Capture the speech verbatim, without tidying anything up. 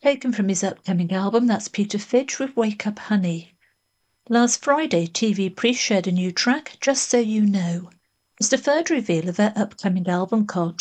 taken from his upcoming album. That's Peter Fidge with Wake Up Honey. Last Friday, T V Priest shared a new track, Just So You Know. It's the third reveal of their upcoming album called